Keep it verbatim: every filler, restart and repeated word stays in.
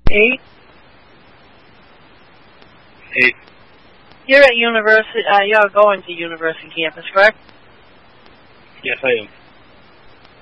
Eight. Eight. You're at university. Uh, you're going to university campus, correct? Yes, I am.